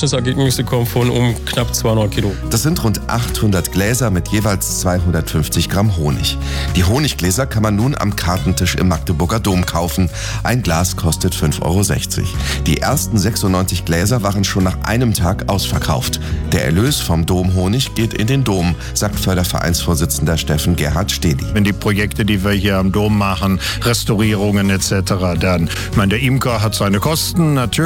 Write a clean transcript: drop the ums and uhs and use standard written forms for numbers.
Durchschnittsergebnisse kommen von um knapp 200 Kilo. Das sind rund 800 Gläser mit jeweils 250 Gramm Honig. Die Honiggläser kann man nun am Kartentisch im Magdeburger Dom kaufen. Ein Glas kostet 5,60 €. Die ersten 96 Gläser waren schon nach einem Tag ausverkauft. Der Erlös vom Domhonig geht in den Dom, sagt Fördervereinsvorsitzender Steffen Gerhard Stehli. Wenn die Projekte, die wir hier am Dom machen, Restaurierungen etc., dann, der Imker hat seine Kosten natürlich.